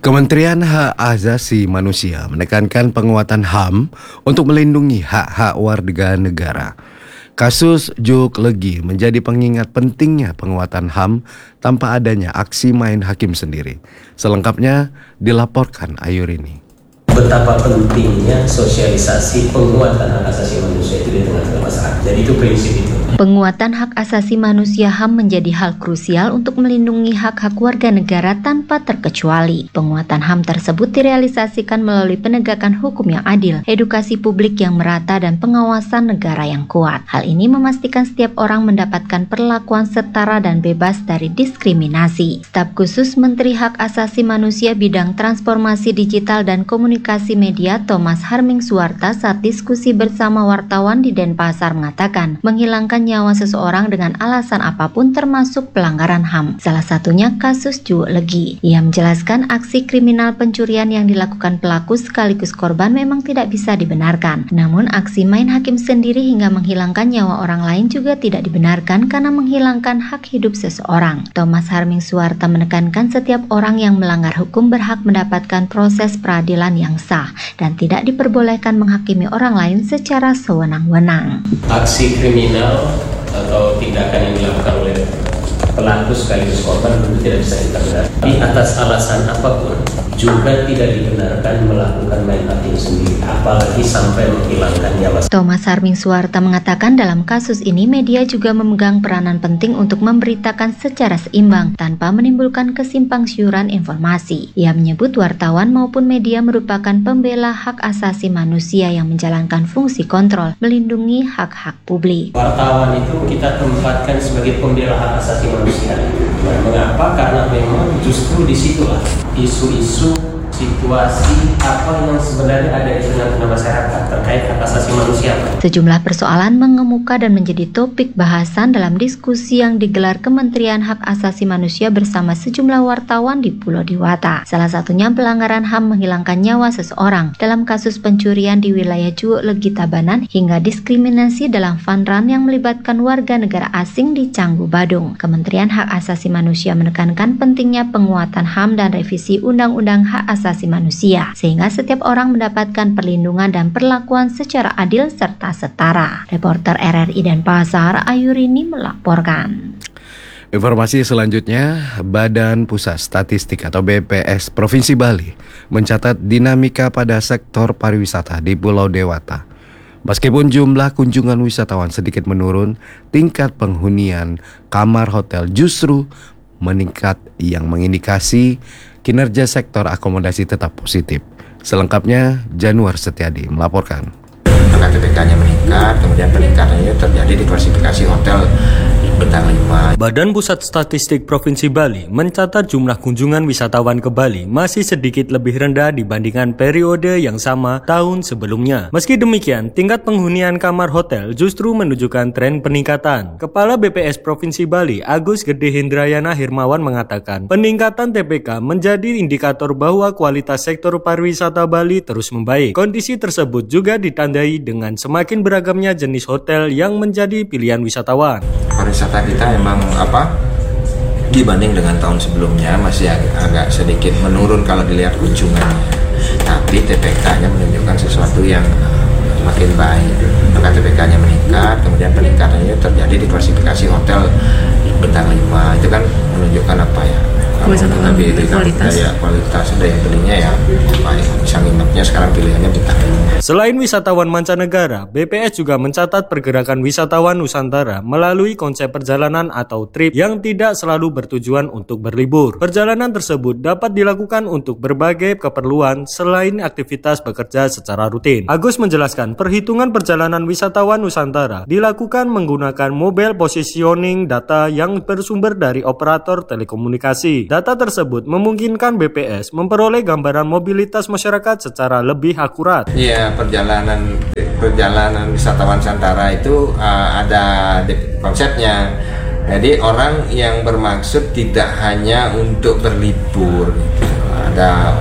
Kementerian Hak Asasi Manusia menekankan penguatan HAM untuk melindungi hak-hak warga negara. Kasus Juk Legi menjadi pengingat pentingnya penguatan HAM tanpa adanya aksi main hakim sendiri. Selengkapnya dilaporkan Ayurini. Betapa pentingnya sosialisasi penguatan hak asasi manusia itu di tengah-tengah masyarakat. Jadi itu prinsip itu. Penguatan hak asasi manusia HAM menjadi hal krusial untuk melindungi hak-hak warga negara tanpa terkecuali. Penguatan HAM tersebut direalisasikan melalui penegakan hukum yang adil, edukasi publik yang merata, dan pengawasan negara yang kuat. Hal ini memastikan setiap orang mendapatkan perlakuan setara dan bebas dari diskriminasi. Staf khusus Menteri Hak Asasi Manusia bidang transformasi digital dan komunikasi media Thomas Harmingsuarta saat diskusi bersama wartawan di Denpasar mengatakan, menghilangkan nyawa seseorang dengan alasan apapun termasuk pelanggaran HAM. Salah satunya kasus Juk Legi. Ia menjelaskan aksi kriminal pencurian yang dilakukan pelaku sekaligus korban memang tidak bisa dibenarkan. Namun aksi main hakim sendiri hingga menghilangkan nyawa orang lain juga tidak dibenarkan karena menghilangkan hak hidup seseorang. Thomas Harmingsuarta menekankan setiap orang yang melanggar hukum berhak mendapatkan proses peradilan yang sah dan tidak diperbolehkan menghakimi orang lain secara sewenang-wenang. Aksi kriminal atau tindakan yang dilakukan oleh pelaku sekaligus korban tentu tidak bisa kita benarkan. Tapi atas alasan apapun juga tidak dibenarkan melakukan main hakim sendiri, apalagi sampai menghilangkan nyawa. Thomas Harmingsuarta mengatakan dalam kasus ini media juga memegang peranan penting untuk memberitakan secara seimbang tanpa menimbulkan kesimpangsiuran informasi. Ia menyebut wartawan maupun media merupakan pembela hak asasi manusia yang menjalankan fungsi kontrol, melindungi hak-hak publik. Wartawan itu kita tempatkan sebagai pembela hak asasi manusia. Mengapa? Karena memang justru disitulah isu-isu, situasi apa yang sebenarnya ada di tengah-tengah masyarakat terkait hak asasi manusia. Sejumlah persoalan mengemuka dan menjadi topik bahasan dalam diskusi yang digelar Kementerian Hak Asasi Manusia bersama sejumlah wartawan di Pulau Dewata. Salah satunya pelanggaran HAM menghilangkan nyawa seseorang dalam kasus pencurian di wilayah Juk Legi Tabanan hingga diskriminasi dalam fun run yang melibatkan warga negara asing di Canggu, Badung. Kementerian Hak Asasi Manusia menekankan pentingnya penguatan HAM dan revisi Undang-Undang Hak Asasi Manusia sehingga setiap orang mendapatkan perlindungan dan perlakuan secara adil serta setara. Reporter RRI Denpasar, Ayurini melaporkan. Informasi selanjutnya, Badan Pusat Statistik atau BPS Provinsi Bali mencatat dinamika pada sektor pariwisata di Pulau Dewata. Meskipun jumlah kunjungan wisatawan sedikit menurun, tingkat penghunian kamar hotel justru meningkat yang mengindikasi kinerja sektor akomodasi tetap positif. Selengkapnya, Januar Setiadi melaporkan. TPK-nya meningkat, kemudian peningkatannya terjadi di klasifikasi hotel bintang 5. Badan Pusat Statistik Provinsi Bali mencatat jumlah kunjungan wisatawan ke Bali masih sedikit lebih rendah dibandingkan periode yang sama tahun sebelumnya. Meski demikian, tingkat penghunian kamar hotel justru menunjukkan tren peningkatan. Kepala BPS Provinsi Bali, Agus Gede Hindrayana Hirmawan mengatakan, peningkatan TPK menjadi indikator bahwa kualitas sektor pariwisata Bali terus membaik. Kondisi tersebut juga ditandai dengan semakin beragamnya jenis hotel yang menjadi pilihan wisatawan. Pariwisata kita emang dibanding dengan tahun sebelumnya masih agak sedikit menurun kalau dilihat kunjungannya, tapi TPK-nya menunjukkan sesuatu yang makin baik. Maka TPK-nya meningkat, kemudian peningkatannya terjadi di klasifikasi hotel bintang 5. Itu kan menunjukkan apa ya? Lebih kualitas daya belinya ya baik. Bisa nginepnya sekarang pilihannya bintang 5. Selain wisatawan mancanegara, BPS juga mencatat pergerakan wisatawan Nusantara melalui konsep perjalanan atau trip yang tidak selalu bertujuan untuk berlibur. Perjalanan tersebut dapat dilakukan untuk berbagai keperluan selain aktivitas bekerja secara rutin. Agus menjelaskan, perhitungan perjalanan wisatawan Nusantara dilakukan menggunakan mobile positioning data yang bersumber dari operator telekomunikasi. Data tersebut memungkinkan BPS memperoleh gambaran mobilitas masyarakat secara lebih akurat. Iya, perjalanan wisatawan Nusantara itu ada konsepnya. Jadi orang yang bermaksud tidak hanya untuk berlibur, ada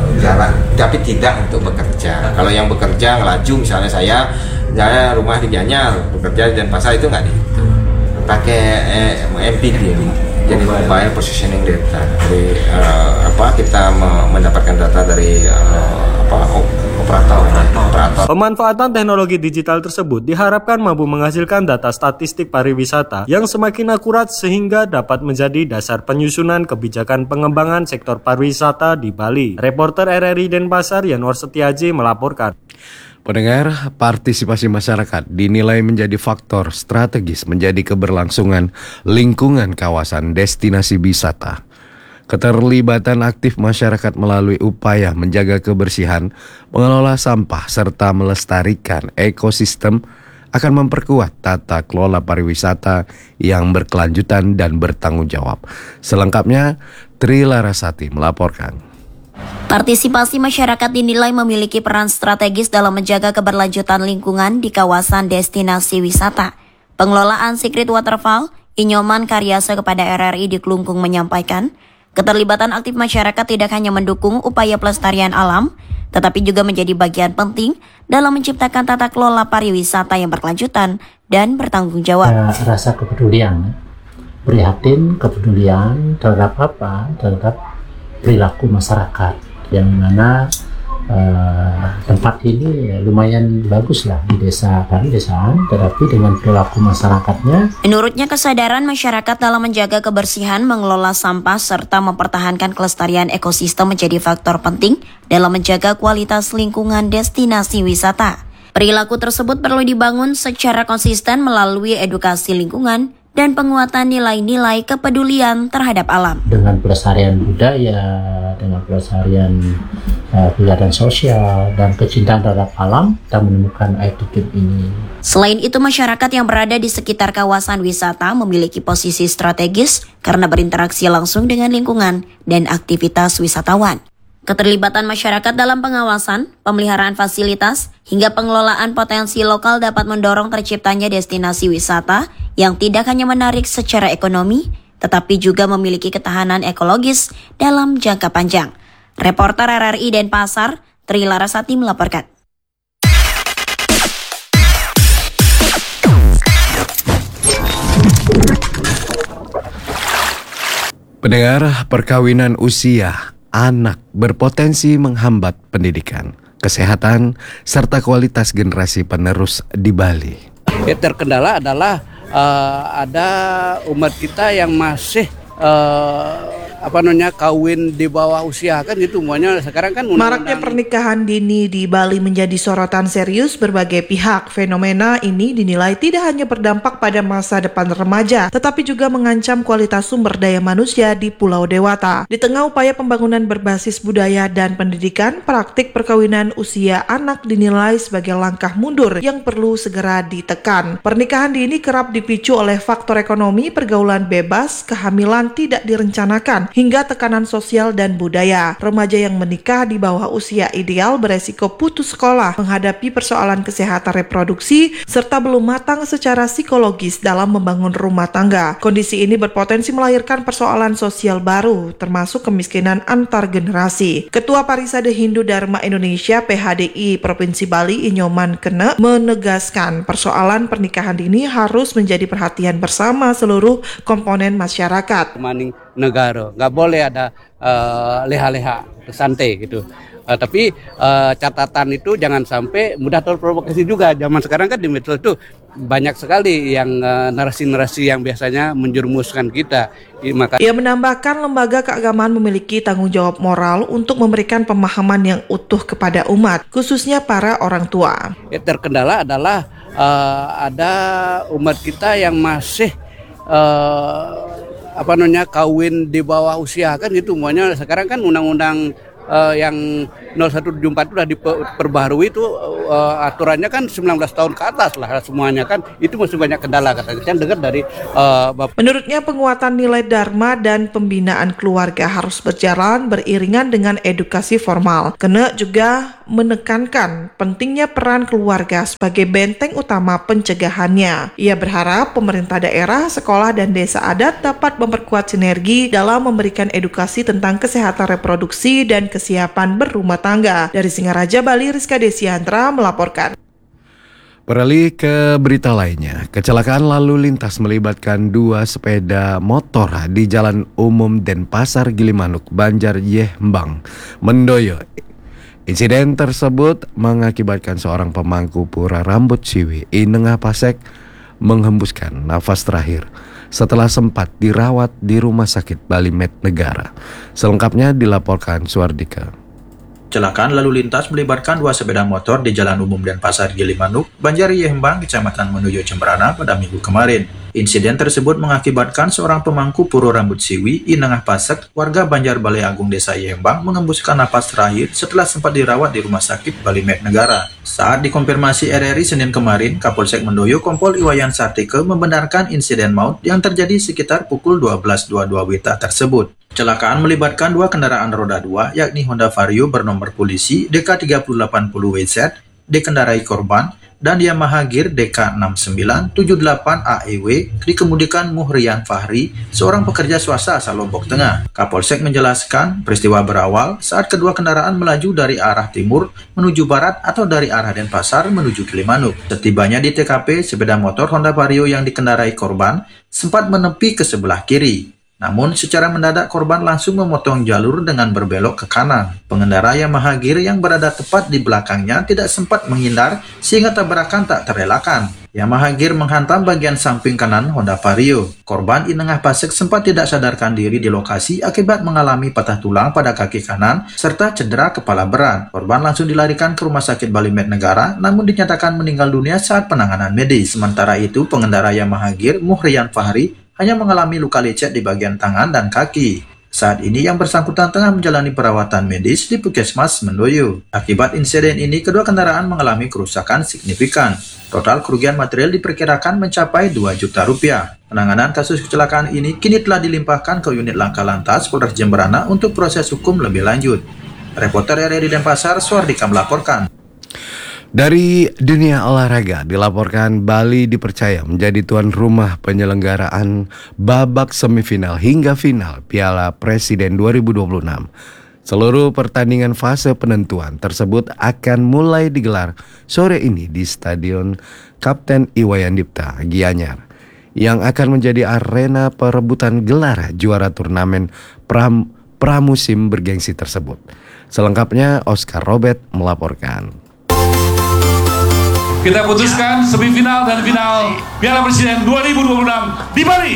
tapi tidak untuk bekerja. Kalau yang bekerja ngelaju, misalnya saya rumah di Gianyar, bekerja di Denpasar, itu nggak gitu. Pakai MPD, jadi mobile positioning data. Jadi kita mendapatkan data dari operator. Pemanfaatan teknologi digital tersebut diharapkan mampu menghasilkan data statistik pariwisata yang semakin akurat sehingga dapat menjadi dasar penyusunan kebijakan pengembangan sektor pariwisata di Bali. Reporter RRI Denpasar Yanwar Setiaji melaporkan. Pendengar, partisipasi masyarakat dinilai menjadi faktor strategis menjadi keberlangsungan lingkungan kawasan destinasi wisata. Keterlibatan aktif masyarakat melalui upaya menjaga kebersihan, mengelola sampah, serta melestarikan ekosistem akan memperkuat tata kelola pariwisata yang berkelanjutan dan bertanggung jawab. Selengkapnya, Tri Larasati melaporkan. Partisipasi masyarakat dinilai memiliki peran strategis dalam menjaga keberlanjutan lingkungan di kawasan destinasi wisata. Pengelolaan Secret Waterfall, Inyoman Karyasa kepada RRI di Klungkung menyampaikan, keterlibatan aktif masyarakat tidak hanya mendukung upaya pelestarian alam, tetapi juga menjadi bagian penting dalam menciptakan tata kelola pariwisata yang berkelanjutan dan bertanggung jawab. Rasa kepedulian, prihatin, kepedulian terhadap terhadap perilaku masyarakat, yang mana tempat ini lumayan bagus lah di desaan, tetapi dengan perilaku masyarakatnya. Menurutnya, kesadaran masyarakat dalam menjaga kebersihan, mengelola sampah, serta mempertahankan kelestarian ekosistem menjadi faktor penting dalam menjaga kualitas lingkungan destinasi wisata. Perilaku tersebut perlu dibangun secara konsisten melalui edukasi lingkungan dan penguatan nilai-nilai kepedulian terhadap alam. Dengan pelestarian budaya, dengan pelestarian kegiatan sosial, dan kecintaan terhadap alam, kita menemukan attitude ini. Selain itu, masyarakat yang berada di sekitar kawasan wisata memiliki posisi strategis karena berinteraksi langsung dengan lingkungan dan aktivitas wisatawan. Keterlibatan masyarakat dalam pengawasan, pemeliharaan fasilitas, hingga pengelolaan potensi lokal dapat mendorong terciptanya destinasi wisata yang tidak hanya menarik secara ekonomi, tetapi juga memiliki ketahanan ekologis dalam jangka panjang. Reporter RRI Denpasar, Tri Larasati melaporkan. Pendengar, perkawinan usia anak berpotensi menghambat pendidikan, kesehatan, serta kualitas generasi penerus di Bali. Terkendala adalah ada umat kita yang masih kawin di bawah usia, kan gitu semuanya. Sekarang kan maraknya pernikahan dini di Bali menjadi sorotan serius berbagai pihak. Fenomena ini dinilai tidak hanya berdampak pada masa depan remaja, tetapi juga mengancam kualitas sumber daya manusia di Pulau Dewata. Di tengah upaya pembangunan berbasis budaya dan pendidikan, praktik perkawinan usia anak dinilai sebagai langkah mundur yang perlu segera ditekan. Pernikahan dini kerap dipicu oleh faktor ekonomi, pergaulan bebas, kehamilan tidak direncanakan, hingga tekanan sosial dan budaya. Remaja yang menikah di bawah usia ideal beresiko putus sekolah, menghadapi persoalan kesehatan reproduksi, serta belum matang secara psikologis dalam membangun rumah tangga. Kondisi ini berpotensi melahirkan persoalan sosial baru, termasuk kemiskinan antar generasi. Ketua Parisade Hindu Dharma Indonesia PHDI Provinsi Bali Inyoman Kene menegaskan persoalan pernikahan dini harus menjadi perhatian bersama seluruh komponen masyarakat. Maning negara, nggak boleh ada leha-leha, santai gitu. Tapi catatan itu jangan sampai mudah terprovokasi juga. Zaman sekarang kan di medsos itu banyak sekali yang narasi-narasi yang biasanya menjerumuskan kita. Ia menambahkan lembaga keagamaan memiliki tanggung jawab moral untuk memberikan pemahaman yang utuh kepada umat, khususnya para orang tua. Terkendala adalah ada umat kita yang masih kawin di bawah usia, kan gitu semuanya. Sekarang kan undang-undang yang 0174 itu sudah diperbaharui, itu aturannya kan 19 tahun ke atas lah semuanya, kan itu masih banyak kendala katanya. Saya dengar dari Bapak. Menurutnya penguatan nilai dharma dan pembinaan keluarga harus berjalan beriringan dengan edukasi formal. Kena juga menekankan pentingnya peran keluarga sebagai benteng utama pencegahannya. Ia berharap pemerintah daerah, sekolah, dan desa adat dapat memperkuat sinergi dalam memberikan edukasi tentang kesehatan reproduksi dan kesiapan berumah tangga. Dari Singaraja, Bali, Rizka Desiantra melaporkan. Beralih ke berita lainnya, kecelakaan lalu lintas melibatkan 2 sepeda motor di Jalan Umum Denpasar Gilimanuk, Banjar Yehmbang, Mendoyo. Insiden tersebut mengakibatkan seorang pemangku pura rambut siwi Inengah Pasek menghembuskan nafas terakhir setelah sempat dirawat di Rumah Sakit Bali Med Negara. Selengkapnya dilaporkan Suardika. Kecelakaan lalu lintas melibatkan 2 sepeda motor di Jalan Umum Denpasar Gilimanuk, Banjar Yehmbang, Kecamatan Menuju Cemberana pada Minggu kemarin. Insiden tersebut mengakibatkan seorang pemangku pura rambut siwi Inengah Pasek, warga Banjar Balai Agung Desa Yehmbang, menghembuskan napas terakhir setelah sempat dirawat di Rumah Sakit Bali Med Negara. Saat dikonfirmasi RRI Senin kemarin, Kapolsek Mendoyo Kompol Iwayan Sartike membenarkan insiden maut yang terjadi sekitar pukul 12.22 WITA tersebut. Kecelakaan melibatkan 2 kendaraan roda 2, yakni Honda Vario bernomor polisi DK3080WZ dikendarai korban dan Yamaha Gear DK6978AEW dikemudikan Muhrian Fahri, seorang pekerja swasta asal Lombok Tengah. Kapolsek menjelaskan peristiwa berawal saat kedua kendaraan melaju dari arah timur menuju barat atau dari arah Denpasar menuju Gilimanuk. Setibanya di TKP, sepeda motor Honda Vario yang dikendarai korban sempat menepi ke sebelah kiri. Namun, secara mendadak korban langsung memotong jalur dengan berbelok ke kanan. Pengendara Yamaha Gear yang berada tepat di belakangnya tidak sempat menghindar sehingga tabrakan tak terelakkan. Yamaha Gear menghantam bagian samping kanan Honda Vario. Korban Inengah Pasek sempat tidak sadarkan diri di lokasi akibat mengalami patah tulang pada kaki kanan serta cedera kepala berat. Korban langsung dilarikan ke Rumah Sakit Bali Med Negara namun dinyatakan meninggal dunia saat penanganan medis. Sementara itu, pengendara Yamaha Gear Muhrian Fahri hanya mengalami luka lecet di bagian tangan dan kaki. Saat ini yang bersangkutan tengah menjalani perawatan medis di Puskesmas Mendoyo. Akibat insiden ini, kedua kendaraan mengalami kerusakan signifikan. Total kerugian material diperkirakan mencapai 2 juta rupiah. Penanganan kasus kecelakaan ini kini telah dilimpahkan ke unit Laka Lantas Polres Jemberana untuk proses hukum lebih lanjut. Reporter RRI Denpasar, Suardika melaporkan. Dari dunia olahraga dilaporkan Bali dipercaya menjadi tuan rumah penyelenggaraan babak semifinal hingga final Piala Presiden 2026. Seluruh pertandingan fase penentuan tersebut akan mulai digelar sore ini di Stadion Kapten Iwayan Dipta, Gianyar, yang akan menjadi arena perebutan gelar juara turnamen pramusim bergengsi tersebut. Selengkapnya Oscar Robert melaporkan. Kita putuskan semifinal dan final Piala Presiden 2026 di Bali.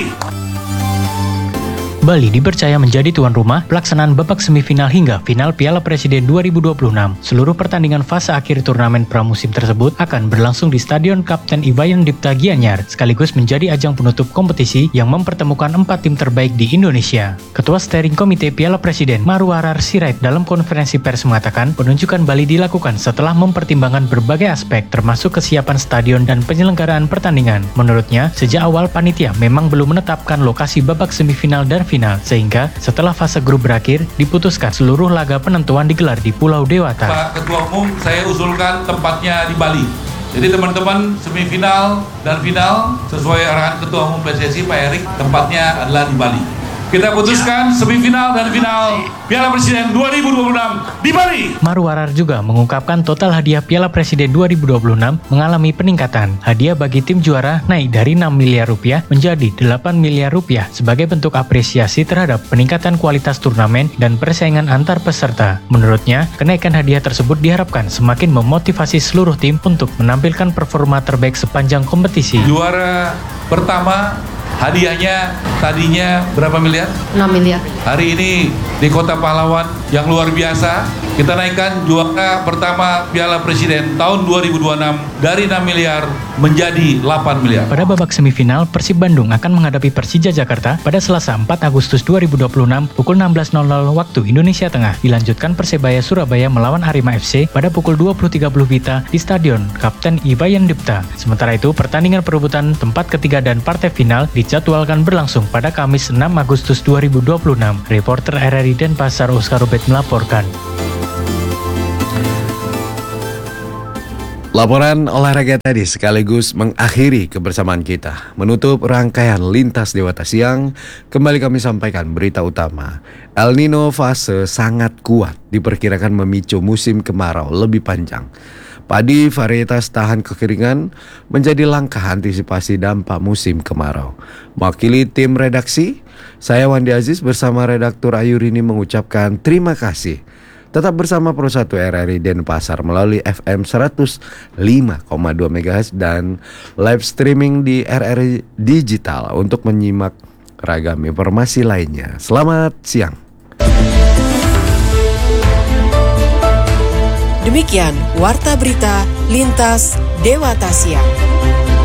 Bali dipercaya menjadi tuan rumah pelaksanaan babak semifinal hingga final Piala Presiden 2026. Seluruh pertandingan fase akhir turnamen pramusim tersebut akan berlangsung di Stadion Kapten Iwayan Dipta Gianyar, sekaligus menjadi ajang penutup kompetisi yang mempertemukan 4 tim terbaik di Indonesia. Ketua Steering Komite Piala Presiden Marwarar Sirait dalam konferensi pers mengatakan penunjukan Bali dilakukan setelah mempertimbangkan berbagai aspek termasuk kesiapan stadion dan penyelenggaraan pertandingan. Menurutnya, sejak awal panitia memang belum menetapkan lokasi babak semifinal dan final, sehingga setelah fase grup berakhir diputuskan seluruh laga penentuan digelar di Pulau Dewata. Pak Ketua Umum, saya usulkan tempatnya di Bali. Jadi teman-teman, semifinal dan final sesuai arahan Ketua Umum PSSI Pak Erik, tempatnya adalah di Bali. Kita putuskan semifinal dan final Piala Presiden 2026 di Bali. Marwarar juga mengungkapkan total hadiah Piala Presiden 2026 mengalami peningkatan. Hadiah bagi tim juara naik dari 6 miliar rupiah menjadi 8 miliar rupiah sebagai bentuk apresiasi terhadap peningkatan kualitas turnamen dan persaingan antar peserta. Menurutnya, kenaikan hadiah tersebut diharapkan semakin memotivasi seluruh tim untuk menampilkan performa terbaik sepanjang kompetisi. Juara pertama hadiahnya tadinya berapa miliar? 6 miliar. Hari ini di Kota Pahlawan yang luar biasa, kita naikkan juara pertama Piala Presiden tahun 2026 dari 6 miliar menjadi 8 miliar. Pada babak semifinal, Persib Bandung akan menghadapi Persija Jakarta pada Selasa 4 Agustus 2026 pukul 16.00 waktu Indonesia Tengah. Dilanjutkan Persebaya Surabaya melawan Arema FC pada pukul 20.30 WITA di Stadion Kapten Iwayan Dipta. Sementara itu, pertandingan perebutan tempat ketiga dan partai final dijadwalkan berlangsung pada Kamis 6 Agustus 2026. Reporter RRI Denpasar Oscar Robert melaporkan. Laporan olahraga tadi sekaligus mengakhiri kebersamaan kita. Menutup rangkaian Lintas Dewata Siang, kembali kami sampaikan berita utama. El Nino fase sangat kuat diperkirakan memicu musim kemarau lebih panjang. Padi varietas tahan kekeringan menjadi langkah antisipasi dampak musim kemarau. Mewakili tim redaksi, saya Wandi Aziz bersama redaktur Ayurini mengucapkan terima kasih. Tetap bersama Pro 1 RRI Denpasar melalui FM 105,2 MHz dan live streaming di RRI Digital untuk menyimak ragam informasi lainnya. Selamat siang. Demikian Warta Berita Lintas Dewata Siang.